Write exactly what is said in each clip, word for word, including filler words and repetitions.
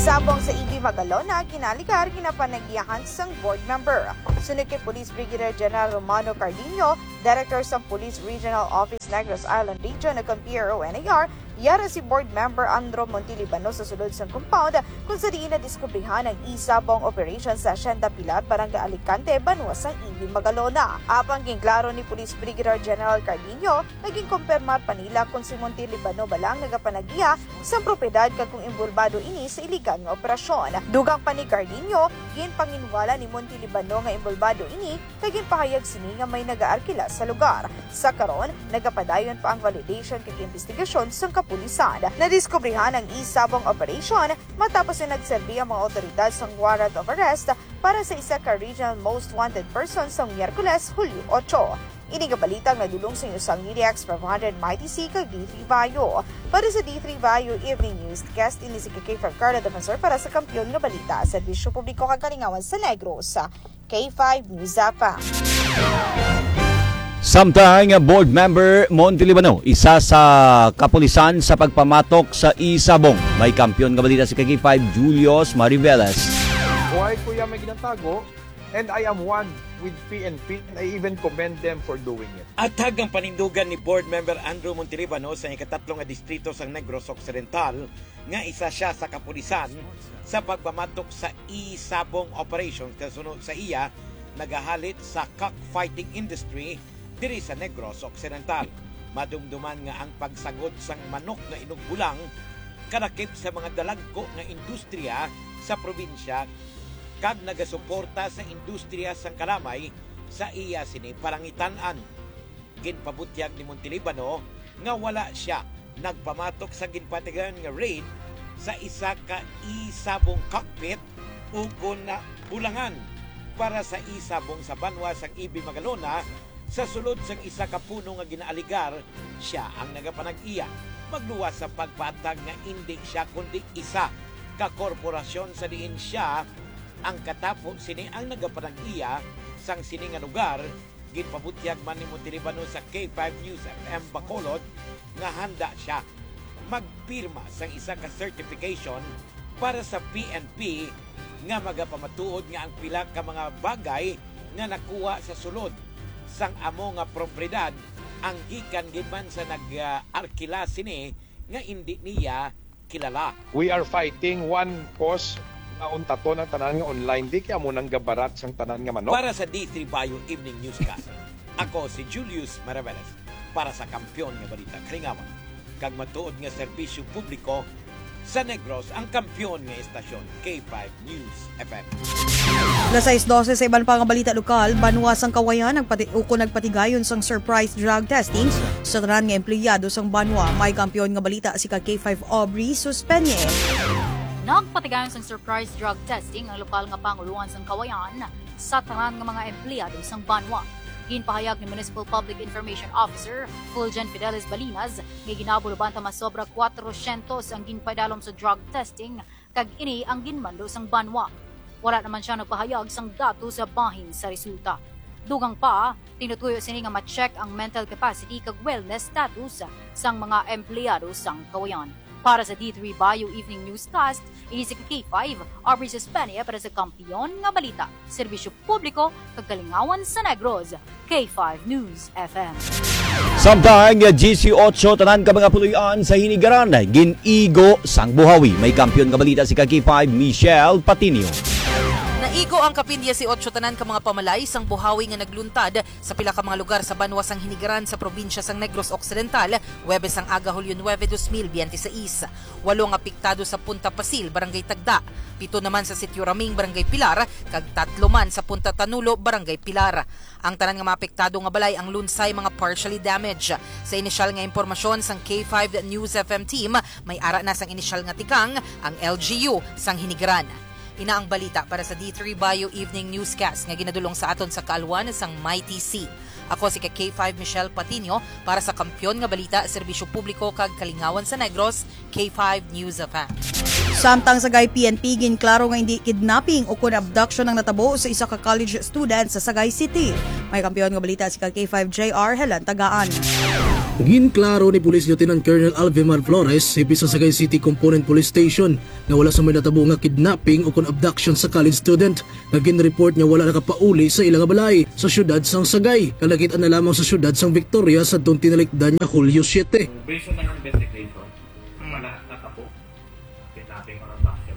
Isabong sa Ibi Magalona, kinaligar kinapanagiyahan sang board member. Sunod kay Police Brigadier General Romano Cardino, Director sa Police Regional Office Negros Island Region ng P R O N A R, yara si board member Andro Montilibano sa sulod sang compound kung sa diin na diskubrihan ang Isabong Operation sa Hacienda Pilar, Barangay Alicante, Banuas sang Ibi Magalona. Apang ginklaro ni Police Brigadier General Cardino, naging kumpirmar pa nila kung si Montilibano balang nagapanagiya sa propiedad kag kung imbulbado ini sa iligal nga operasyon. Dugang pa ni Cardino, gin panginwala ni Montilibano nga imbulbado ini kag ginpahayag sini nga may nagaarkila sa lugar. Sa karon, nagapadayon pa ang validation kag investigasyon sang kapulisan. Nadiskubrihan ang Isabong Operation matapos na nagserbi ang mga otoridad sang warrant of arrest para sa isa ka regional most wanted person sa Miyerkules, Hulyo eight. Ini nga balitang nadulong sa inyo sang Media X five hundred Mighty C kag D three Bayo. Para sa D three Bayo Evening News, guest ini si K five Carla Defensor para sa Kampiyon nga Balita. Serbisyo Publiko kag Kalingawan sa Negros sa K five News App. Samtang board member Montilibano, isa sa kapulisan sa pagpamatok sa Isabong. May kampiyon nga balita si K five Julius Mariveles. Buhay kuya may ginatago, and I am one with P N P, and I even commend them for doing it. At hagang panindugan ni board member Andrew Montilibano sa ikatatlong nga distrito sa Negros Occidental nga isa siya sa kapulisan sa pagpamatok sa Isabong Operations kasunod sa iya nagahalit sa cockfighting industry diri sa Negros Occidental. Madumduman nga ang pagsagod sang manok nga inugbulang kadakip sa mga dalagko nga industriya sa probinsya kag nagasuporta sa industriya sang kalamay sa iya sini palangitan-an. Ginpabutyag ni Montilibano nga wala siya nagpamatok sa ginpatigan nga raid sa isa ka Isabong cockpit o na bulangan para sa Isabong sa Banwa sang Ibi Magalona. Sa sulod sang isa ka puno nga ginaaligar, siya ang nagapanag-iya. Magluwas sa pagpatag nga hindi siya kundi isa ka korporasyon sa diin siya ang katapo sini ang nagapanag-iya sang sini nga lugar. Ginpabutyag man ni Montilibano sa K five News F M Bacolod nga handa siya magpirma sang isa ka certification para sa P N P nga magapamatuod nga ang pila ka mga bagay nga nakuha sa sulod sang amo nga propriedad ang gikan gidman sa nag-arkila sini nga hindi niya kilala. We are fighting one cause na untato ng tanan nga online di kaya mo nang gabarat sang tanan nga manok. Para sa D three Bayo Evening Newscast, ako si Julius Mariveles para sa Kampiyon nga Balita Kalingawan. Kag matuod nga serbisyo publiko sa Negros, ang kampiyon nga estasyon, K five News F M. alas sais dose sa iban pa nga balita lokal, Banuas ang Kawayan nagpati uko nagpatigayon sang surprise drug testing sa tanan nga empleyado sang Banwa. May kampiyon nga balita si K five Aubrey Suspenye. Nagpatigayon sang surprise drug testing ang lokal nga panguluan sang Kawayan sa tanan nga mga empleyado sang Banwa. Ginpahayag ni Municipal Public Information Officer Fulgen Fidelis Balinas nga ginabuluban ta masobra four hundred ang ginpadalom sa drug testing kag ini ang ginmando sang Banwa. Wala naman siya nagpahayag sang dato sa bahin sa resulta. Dugang pa, tinutuyo sini nga ma-check ang mental capacity kag wellness status sang mga empleyado sang Kawayan. Para sa D three Bayo Evening Newscast, ini si K five Aubrey Suspenia para sa Kampiyon nga Balita. Serbisyo Publiko kag Kalingawan sa Negros, K five News F M. Samtang G C eight tanan ka mga puloy-an sa Hinigaran, gin-igo sang buhawi. May Kampiyon nga Balita si K five Michelle Patinio. Naigo ang kapindya si Otso tanan ka mga pamalay sang buhawi nga nagluntad sa pila ka mga lugar sa Banwa sang Hinigaran sa probinsya sang Negros Occidental, Huwebes sang aga Hulyo nine, two thousand twenty-six. Walo nga apektado sa Punta Pasil, Barangay Tagda. Pito naman sa Sitio Raming, Barangay Pilar, kag tatlo man sa Punta Tanulo, Barangay Pilar. Ang tanan nga mga apektado nga balay ang lunsay mga partially damaged. Sa inisyal nga impormasyon sang K five News F M team, may ara na sang inisyal nga tikang ang L G U sang Hinigaran. Ina ang balita para sa D three Bayo Evening Newscast nga ginadulong sa aton sa kaalwan sang Mighty C. Ako si K five Michelle Patinio para sa Kampiyon nga Balita, Serbisyo Publiko kag Kalingawan sa Negros, K five News F M. Samtang sa Sagay P N P, ginklaro nga hindi kidnapping o kun abduction ng natabo sa isa ka college student sa Sagay City. May Kampiyon nga Balita si K five J R Helen Tagaan. Ginklaro ni Police Lieutenant Colonel Alvimar Flores, hepe sa Sagay City Component Police Station, na wala sa may natabo nga kidnapping o kon abduction sa college student. Nga ginreport niya wala nakapauli sa ilang balay sa syudad sang Sagay. Kalakitan na lamang sa syudad sang Victoria sa itong tinalikdan niya Hulyo siyete. Based on ang investigation, wala natabo kidnapping or abduction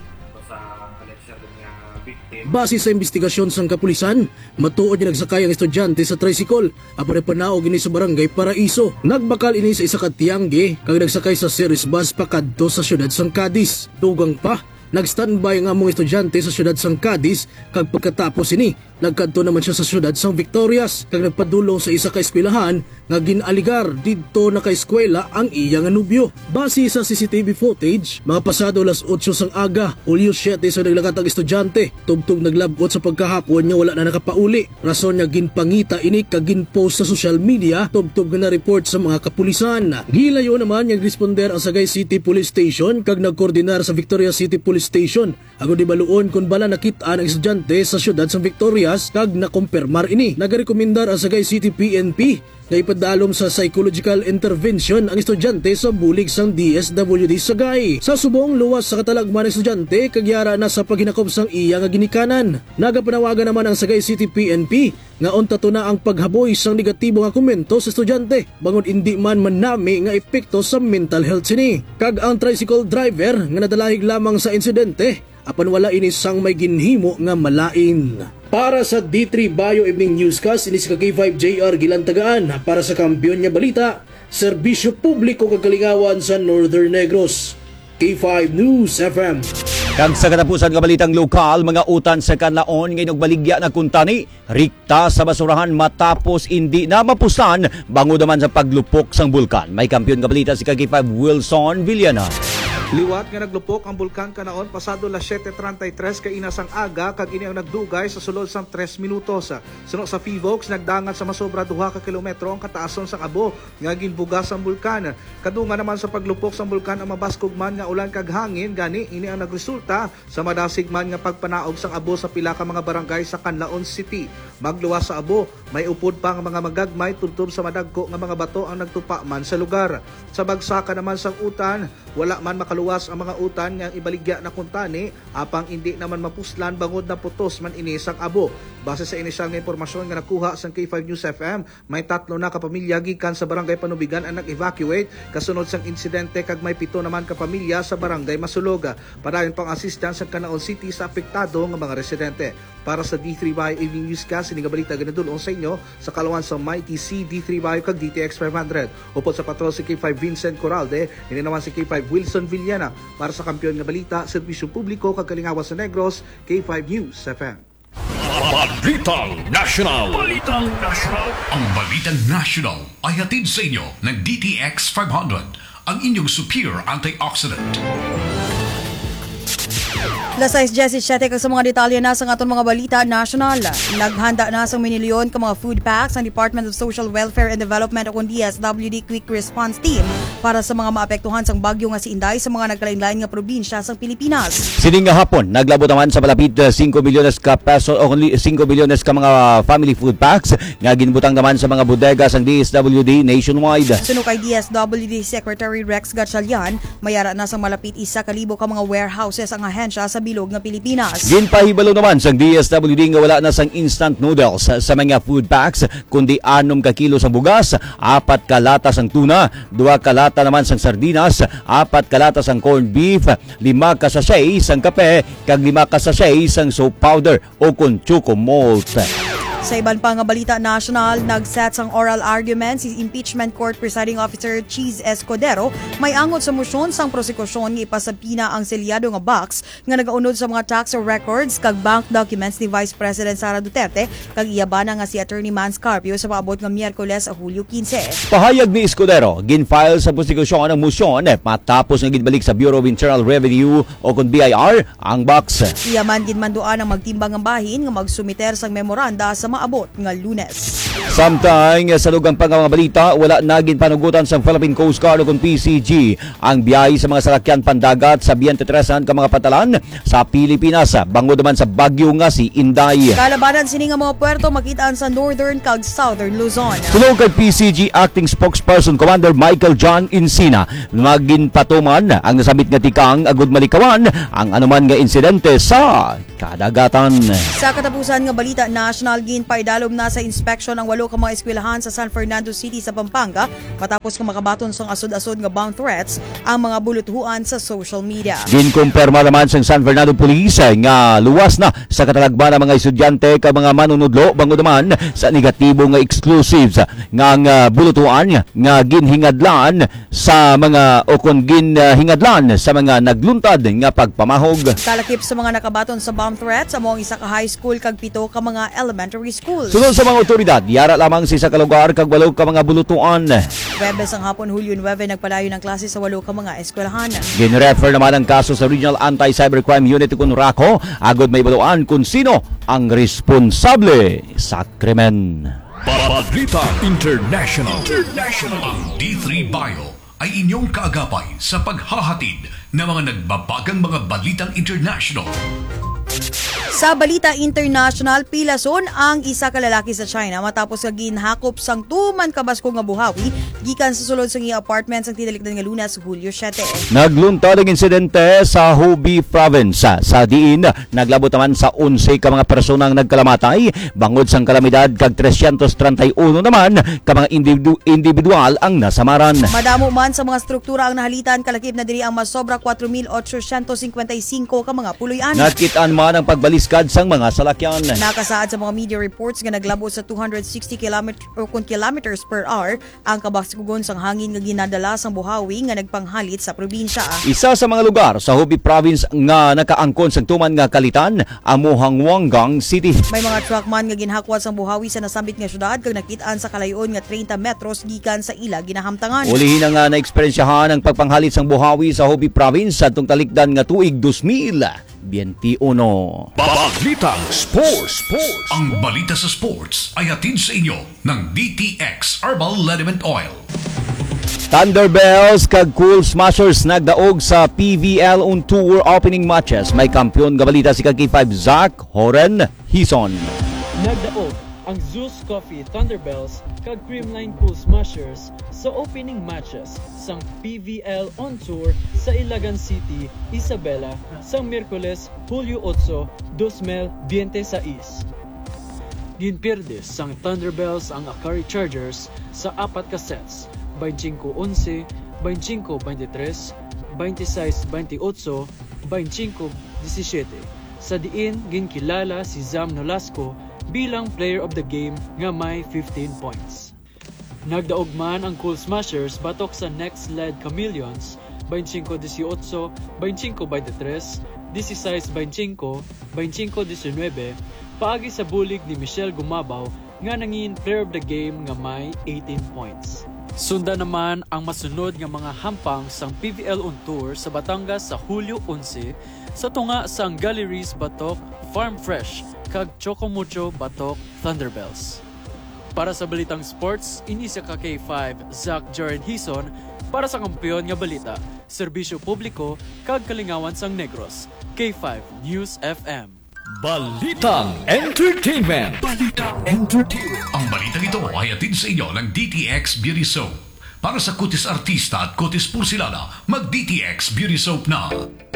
sa alleged nga victim. Base sa investigasyon sang kapulisan, matuod niya nagsakay ang estudyante sa tricycle apare panaog ini sa barangay Paraiso. Nagbakal ini sa isa ka tiyangge kag nagsakay sa series bus pakadto sa syudad sang Cadiz. Dugang pa, nag-standby nga mong estudyante sa syudad sang Cadiz kag pagkatapos ini nagkadto naman siya sa syudad sang Victorias kag nagpadulong sa isa ka eskwelahan nga ginaligar didto na ka eskwela ang iya nga nubyo. Base sa C C T V footage, mga pasado alas otso sang aga, Hulyo siyete sa naglakat ang estudyante. Tugtog naglabot sa pagkahapon niya wala na nakapauli. Rason niya ginpangita ini kag ginpost sa social media, tugtog na report sa mga kapulisan. Gilayo naman yang responder ang Sagay City Police Station kag nagkoordinar sa Victoria City Police Station. Ago di baluon kung bala nakit-an ang estudyante sa syudad sang Victoria kag nakumpirmar ini. Nagarekomendar ang Sagay City P N P na ipadalom sa psychological intervention ang estudyante sa bulig sang D S W D Sagay. Sa subong luwas sa katalagman ng estudyante kagyara na sa paghinakop sang iya nga ginikanan. Nagapanawagan naman ang Sagay City P N P nga unta to na ang paghaboy sang negatibo nga komento sa estudyante bangod indi man manami nga epekto sa mental health sini. Kag ang tricycle driver nga nadalahig lamang sa insidente apan wala ini sang may ginhimo nga malain. Para sa D three Bio Evening Newscast, ini si K five J R Gilantagaan. Para sa Kampiyon nga Balita, Serbisyo Publiko Kagalingawan sa Northern Negros. K five News F M. Kag sa katapusan nga balitang lokal, mga utan sa Kanlaon ngayong baligya na kuntani, rikta sa basurahan matapos hindi na mapusan bango naman sa paglupok sang bulkan. May kampiyon nga balita si K five Wilson Villana. Liwat nga naglupok ang bulkan kanaon pasado las siyete treinta y tres kay inasang aga kag ini ang nagdugay sa sulod sang tres minutos. Suno sa Fivox nagdangat sa masobra duha ka kilometro ang kataason sang abo nga ginbugas ang bulkan. Kadunga naman sa paglupok sang bulkan ang mabaskog man nga ulan kag hangin gani ini ang nagresulta sa madasig man nga pagpanaog sang abo sa pila ka mga barangay sa Canlaon City. Magluwas sa abo, may upod pa nga mga magagmay tubtob sa madagko nga mga bato ang nagtupa man sa lugar. Sa bagsaka naman sang utan, wala man makaluwas ang mga utan nga ibaligya na kuntani apang hindi naman mapuslan bangod na putos man ini sang abo. Base sa inisyal nga impormasyon nga nakuha sang K five News F M, may tatlo na ka pamilya gikan sa barangay Panubigan ang nag-evacuate kasunod sang insidente kag may pito naman ka pamilya sa barangay Masuluga. Padayon pang assistance sa Canlaon City sa apektado nga mga residente. Para sa D three Bio Evening Newscast, ini nga balita ganadulong sa inyo sa kaluwan sa Mighty C, D three Bio kag D T X five hundred. Upod sa patrol si K five Vincent Coralde, ini naman si K five Wilson Villana. Para sa kampiyon nga balita, serbisyo publiko kag kalingawan sa Negros, K five News F M. Balitang National. Balitang National. Ang Balitang National ay hatid sa inyo ng D T X five hundred, ang inyong superior antioxidant. Lasais Jessie Chete kag sa mga detalye na sa aton mga balita national. Naghanda na sa minilyon ka mga food packs ang Department of Social Welfare and Development o D S W D Quick Response Team para sa mga maapektuhan sang bagyo nga si Inday sa mga nagkalain-lain nga probinsya sa Pilipinas. Sining nga hapon, naglabot naman sa malapit five milyones ka peso o five milyones ka mga family food packs nga ginbutang naman sa mga bodega sang D S W D nationwide. Suno kay D S W D Secretary Rex Gatchalian, mayara na sa malapit isa ka libo ka mga warehouses ang ahensya sa bilog nga Pilipinas. Ginpahibalo naman sang D S W D nga wala na sang instant noodles sa mga food packs kundi anom ka kilo sang bugas, apat ka lata sang tuna, duha ka lata naman sang sardinas, apat ka lata sang corned beef, lima ka sachet sang kape, kag lima ka sachet sang soap powder o kun choco malt. Sa iban pa nga balita national, nag-set sang oral argument si Impeachment Court Presiding Officer Cheese Escudero may angot sa motion sang prosekusyon nga ipasabina ang selyado nga box nga nagaunod sa mga tax records kag bank documents ni Vice President Sara Duterte kag iyabana nga si Attorney Mans Carpio sa paabot nga Miyerkules sa Hulyo quince. Pahayag ni Escudero, ginfile sa prosekusyon ang motion matapos nga ginbalik sa Bureau of Internal Revenue o kun B I R ang box. Iyaman ginmanduan ang magtimbang ang bahin nga magsumiter sang memoranda sa sa maabot nga Lunes. Samtang sa lugang pang mga balita, wala naging panugutan sa Philippine Coast Guard o P C G ang biyahe sa mga salakyan pandagat sa twenty-three ka mga patalan sa Pilipinas. Bango naman sa Bagyo nga si Inday. Kalabanan sini nga mga puerto makitaan sa Northern kag Southern Luzon. Sulong kay P C G Acting Spokesperson Commander Michael John Encina, maging patuman ang nasabit nga tikang agud malikawan ang anuman nga insidente sa kadagatan. Sa katapusan nga balita, national gain paidalom na sa inspeksyon ang walo ka mga eskwelahan sa San Fernando City sa Pampanga matapos nga makabaton sang asod-asod nga bomb threats ang mga buluthuan sa social media. Ginkumpirma naman sa San Fernando Police nga luwas na sa katalagban ng mga estudyante ka mga manunudlo bango naman sa negatibo nga exclusives nga nga buluthuan nga ginhingadlan sa mga o kung ginhingadlan sa mga nagluntad nga pagpamahog. Kalakip sa mga nakabaton sa bomb threats among isa ka high school kag pito ka mga elementary schools. Sunod sa mga otoridad, yara lamang sa isa ka lugar kag walo ka mga bulutuan. Webes ang hapon Hulyo nine nagpalayo ng klase sa walo ka mga eskwelahan. Ginrefer naman ang kaso sa Regional Anti-Cybercrime Unit kung RACO agod may baluan kung sino ang responsable sa krimen. Balita International. International. Ang D three Bio ay inyong kaagapay sa paghahatid ng mga nagbabagang mga balitang international. Sa balita international, pilason ang isa ka lalaki sa China matapos nga ginhakop sang tuman ka basko nga buhawi gikan sa sulod sa iya apartment sang tinalikdan nga Lunes, Hulyo seven. Nagluntad ang insidente sa Hubei province. Sa diin naglabot naman sa eleven ka mga personang nagkalamatay bangod sang kalamidad kag three thirty-one naman ka mga individu- individual ang nasamaran. Madamo man sa mga struktura ang nahalitan, kalakip na diri ang masobra four thousand eight hundred fifty-five ka mga puloy-an. Nakitaan man ang pagbaliskad sang mga salakyan. Nakasaad sa mga media reports nga naglabo sa two hundred sixty kilometers kilometers per hour ang kabaskugon sang hangin nga ginadala sang buhawi nga nagpanghalit sa probinsya. Isa sa mga lugar sa Hubei province nga nakaangkon sang tuman nga kalitan amo Hangwangang City. May mga truck man nga ginhakwat sang buhawi sa nasambit nga syudad kag nakitaan sa kalayon nga thirty metros gikan sa ila ginahamtangan. Ulihin na nga naeksperyensyahan ang pagpanghalit sang buhawi sa Hubei province adtong talikdan nga tuig two thousand twenty-one. Balitang Sports. Sports. Ang balita sa sports ay hatid sa inyo ng D T X Herbal Liniment Oil. Thunderbells kag Cool Smashers nagdaog sa P V L on Tour opening matches. May kampiyon nga balita si K five Zach Horen Hison. Nagdaog ang Zeus Coffee Thunderbells kag Creamline Cool Smashers sa opening matches sang P V L on Tour sa Ilagan City, Isabela sang Miyerkules, Hulyo eight, two thousand twenty-six. Ginpirdes sang Thunderbells ang Akari Chargers sa apat ka sets, twenty-five eleven, twenty-five twenty-three, twenty-six twenty-eight, twenty-five seventeen. Sa diin ginkilala si Zam Nolasco bilang player of the game nga may fifteen points. Nagdaog man ang Cool Smashers batok sa next led Chameleons twenty-five eighteen, twenty-five twenty-three, sixteen twenty-five, twenty-five nineteen paagi sa bulig ni Michelle Gumabaw nga nangin player of the game nga may eighteen points. Sunda naman ang masunod nga mga hampang sang P V L on Tour sa Batangas sa Hulyo eleven sa tunga sang Galleries Batok Farm Fresh kag Chocomucho Batok Thunderbells. Para sa Balitang Sports, inisa ka K five Zach Jared Hison para sa kampiyon nga balita, serbisyo publiko kag kalingawan sang Negros. K five News F M. Balitang Entertainment. Balitang Entertainment. Ang balitang ito ay hatid sa inyo ng D T X Beauty Soap. Para sa kutis artista at kutis porsilada, mag-D T X Beauty Soap na.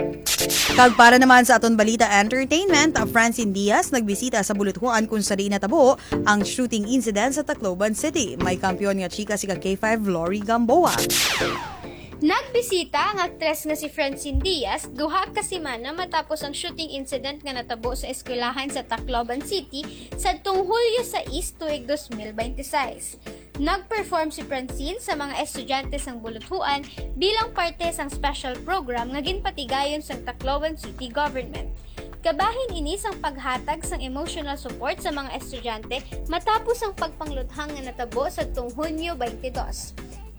Kag para naman sa aton balita entertainment, Francine Diaz nagbisita sa buluthuan kung saan natabo ang shooting incident sa Tacloban City. May kampiyon nga chika si K five Lori Gamboa. Nagbisita ang aktres nga si Francine Diaz duha ka semana matapos ang shooting incident nga natabo sa eskwelahan sa Tacloban City sadtong Hulyo sais tuig two thousand twenty-six. Nag-perform si Francine sa mga estudyante sang buluthuan bilang parte sang special program nga ginpatigayon sang Tacloban City Government. Kabahin ini sang paghatag sang emotional support sa mga estudyante matapos ang pagpangluthang nga natabo sadtong Hunyo twenty-two.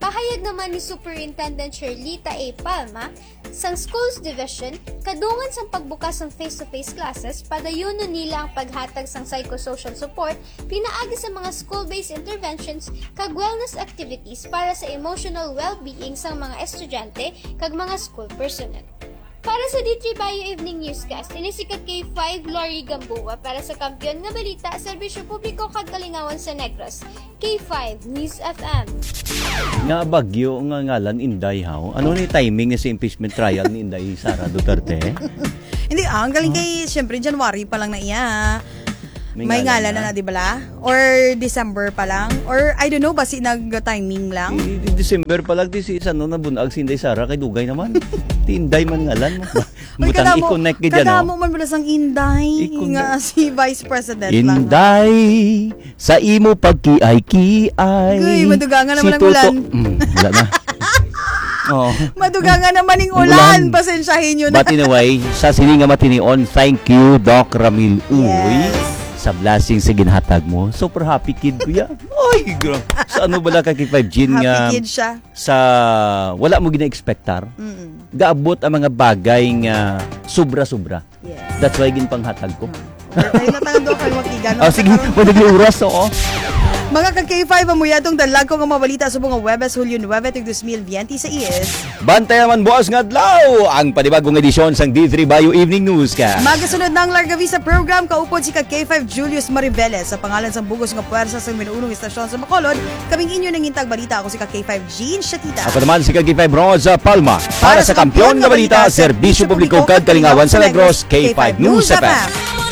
Pahayag naman ni Superintendent Sherlita A. Palma, sang Schools Division, kadungan sang pagbukas ng face-to-face classes, padayunon nila ang paghatag sang psychosocial support, pinaagi sa mga school-based interventions, kag wellness activities para sa emotional well-being sang mga estudyante, kag mga school personnel. Para sa D three Bio Evening Newscast, ini si K five Lori Gamboa para sa Kampiyon nga Balita, Serbisyo Publiko kag Kalingawan sa Negros. K five News F M. Nga bagyo nga ngalan Inday haw. Ano ni timing ni sa impeachment trial ni Inday Sara Duterte? Hindi, ah, ang galing kay, syempre, January pa lang na iya. May, May ngalan ngalan na, na. na, di ba la? Or December pa lang? Or, I don't know, basi nag-timing lang? Di, di December pa lang, di si ano na bunag si Inday Sara kay Dugay naman. Ti Inday man ngalan mo. Butang i-connect ka dyan, kadamo man pala sang Inday, nga si Vice President lang. Inday, sa imo pagkiay-kiay. Uy, madugangan naman si ang Toto- ulan. Mm, wala na. Oh. Madugangan naman ng ulan. Ulan. Pasensyahin nyo na. But anyway, sa sininga matinion, thank you, Doc Ramil Uy. Sa blessing sa ginhatag mo. Super happy kid ko ya. Ay, gra. Sa ano bala ka kay five Gin nga Happy kid siya. sa wala mo gina-expectar. Mm-mm. Gaabot ang mga bagay nga sobra-sobra. Yes. That's why gin panghatag ko. Tayo na tayo doon kayo makigan. Oh, sige, madagli oras oo. Mga kag-K five amuyatong dalag ko nga mabalita sa mga Webes Hulyo nueve tig dos mil veinte sa is. Bantay naman bukas nga adlaw ang panibagong edisyon sang D three Bio Evening News ka. Magasunod ng Larga Vista program kaupod si kag-K five Julius Mariveles sa pangalan sang bugos nga puwersa sa minuunong istasyon sa Bacolod. Kaming inyo nang intag balita ako si kag-K five Jean Shatita. Ako naman si K five Rosa Palma para, Para sa sa Kampiyon Kampiyon nga Balita, nga Balita, Serbisyo Publiko kag Kalingawan sa Negros, K five News F M.